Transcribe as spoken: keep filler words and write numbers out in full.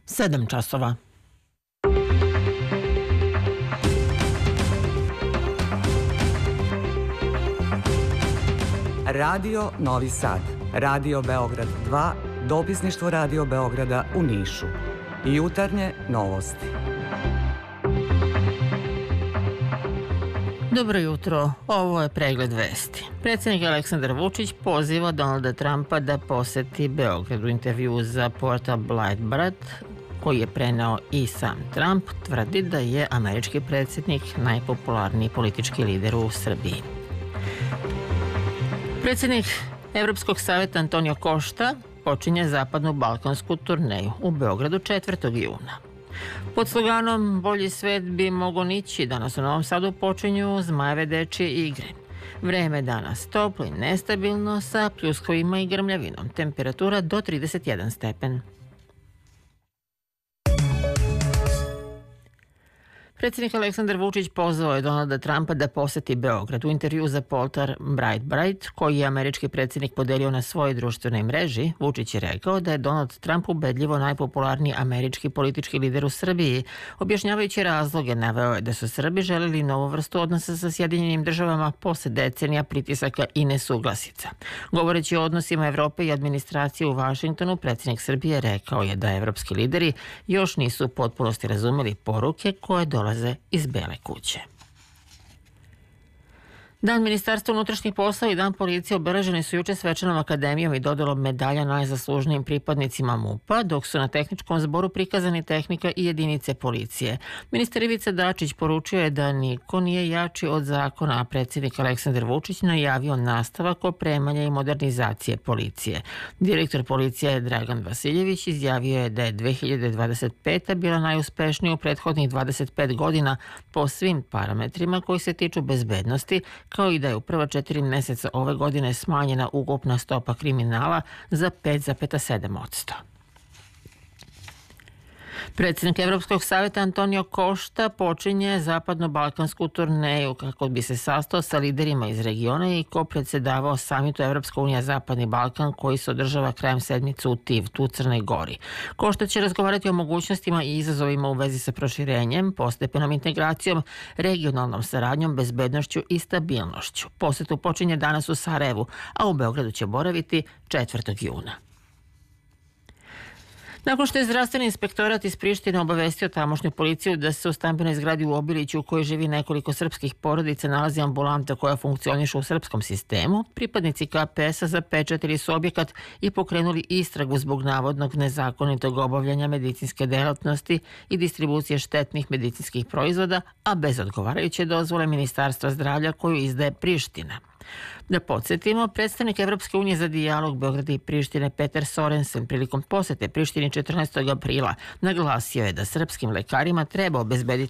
sedam časova. Radio Novi Sad, Radio Beograd dva, dopisništvo Radio Beograda u Nišu. Jutarnje novosti. Dobro jutro, ovo je pregled vesti. Predsjednik Aleksandar Vučić poziva Donalda Trumpa da poseti Beograd. U intervju za portal Breitbart, koji je preneo i sam Trump, tvrdi da je američki predsjednik najpopularniji politički lider u Srbiji. Predsjednik Evropskog savjeta Antonio Costa počinje zapadnu balkansku turneju u Beogradu četvrtog juna. Pod sloganom Bolji svet bi mogo nići, danas u Novom Sadu počinju Zmajeve dečije igre. Vreme danas toplo i nestabilno sa pljuskovima i grmljavinom. Temperatura do trideset jedan stepen. Predsjednik Aleksandar Vučić pozvao je Donalda Trumpa da poseti Beograd. U intervju za portal Breitbart, koji je američki predsjednik podelio na svojoj društvenoj mreži, Vučić je rekao da je Donald Trump ubedljivo najpopularniji američki politički lider u Srbiji. Objašnjavajući razloge, naveo je da su Srbi želeli novu vrstu odnosa sa Sjedinjenim državama posle decenija pritisaka i nesuglasica. Govoreći o odnosima Evrope i administracije u Vašingtonu, predsjednik Srbije rekao je da evropski lideri još nisu u potpunosti razumeli poruke koje dolaze iz Bele kuće. Dan Ministarstva unutrašnjih poslova i Dan policije obeleženi su juče svečanom akademijom i dodelom medalja najzaslužnijim pripadnicima M U P-a, dok su na tehničkom zboru prikazani tehnika i jedinice policije. Ministar Ivica Dačić poručio je da niko nije jači od zakona, a predsjednik Aleksandar Vučić najavio nastavak opremanja i modernizacije policije. Direktor policije Dragan Vasiljević izjavio je da je dve hiljade dvadeset peta bila najuspešnija u prethodnih dvadeset pet godina po svim parametrima koji se tiču bezbednosti, kao i da je u prva četiri mjeseca ove godine smanjena ukupna stopa kriminala za pet zarez sedam posto. Predsjednik Evropskog savjeta Antonio Costa počinje zapadno-balkansku turneju kako bi se sastao sa liderima iz regiona i ko predsjedavao samitu Evropska unija Zapadni Balkan koji se održava krajem sedmice u Tivtu u Crnoj Gori. Costa će razgovarati o mogućnostima i izazovima u vezi sa proširenjem, postepenom integracijom, regionalnom saradnjom, bezbednošću i stabilnošću. Posetu počinje danas u Sarajevu, a u Beogradu će boraviti četvrtog juna. Nakon što je zdravstveni inspektorat iz Prištine obavestio tamošnju policiju da se u stambenoj zgradi u Obiliću u kojoj živi nekoliko srpskih porodica nalazi ambulanta koja funkcioniše u srpskom sistemu, pripadnici K P S-a zapečatili su objekat i pokrenuli istragu zbog navodnog nezakonitog obavljanja medicinske delatnosti i distribucije štetnih medicinskih proizvoda, a bez odgovarajuće dozvole Ministarstva zdravlja koju izdaje Priština. Da podsjetimo, predstavnik Evropske unije za dijalog Beograda i Prištine Peter Sorensen prilikom posete Prištini četrnaestog aprila naglasio je da srpskim lekarima treba obezbediti